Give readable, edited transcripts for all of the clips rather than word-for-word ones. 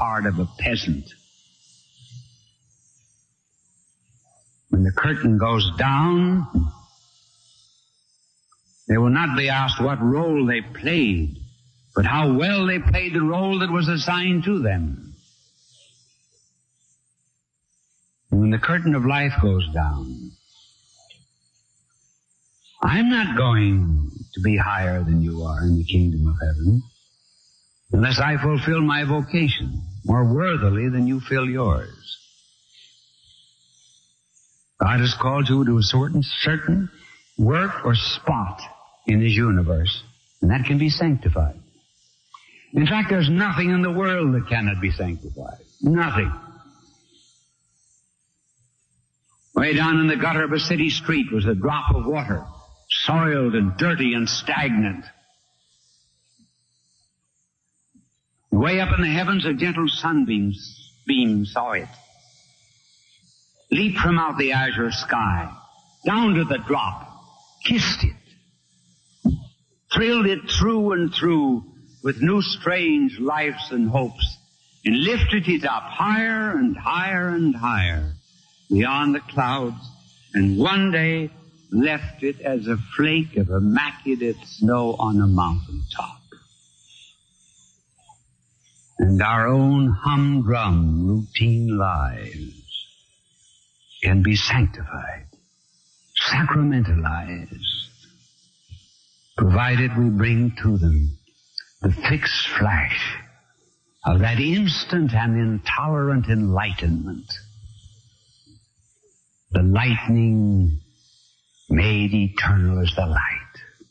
part of a peasant. When the curtain goes down, they will not be asked what role they played, but how well they played the role that was assigned to them. And when the curtain of life goes down, I'm not going to be higher than you are in the kingdom of heaven unless I fulfill my vocation more worthily than you fill yours. God has called you to a certain work or spot in His universe, and that can be sanctified. In fact, there's nothing in the world that cannot be sanctified. Nothing. Way down in the gutter of a city street was a drop of water, soiled and dirty and stagnant. Way up in the heavens, a gentle sunbeam saw it, leaped from out the azure sky, down to the drop, kissed it, thrilled it through and through with new strange lives and hopes, and lifted it up higher and higher and higher beyond the clouds, and one day left it as a flake of immaculate snow on a mountain top. And our own humdrum routine lives can be sanctified, sacramentalized, provided we bring to them the fixed flash of that instant and intolerant enlightenment, the lightning made eternal as the light.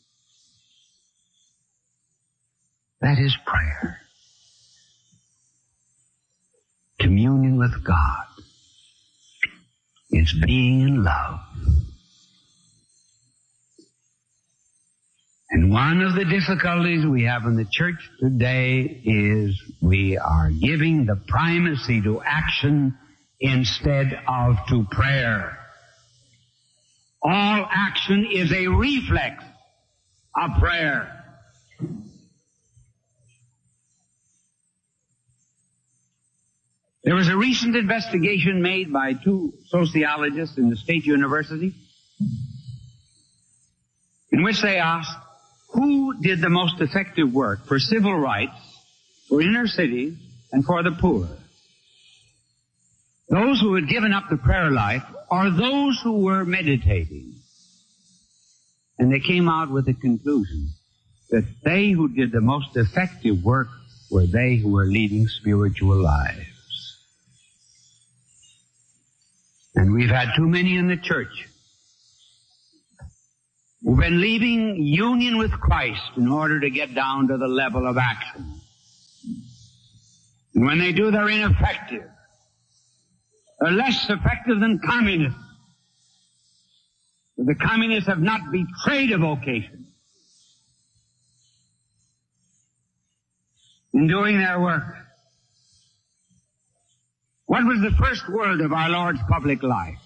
That is prayer. Communion with God. It's being in love. And one of the difficulties we have in the church today is we are giving the primacy to action instead of to prayer. All action is a reflex of prayer. There was a recent investigation made by two sociologists in the State University in which they asked who did the most effective work for civil rights, for inner cities, and for the poor. Those who had given up the prayer life or those who were meditating. And they came out with the conclusion that they who did the most effective work were they who were leading spiritual lives. And we've had too many in the church who've been leaving union with Christ in order to get down to the level of action. And when they do, they're ineffective. They're less effective than communists. The communists have not betrayed a vocation in doing their work. What was the first word of our Lord's public life?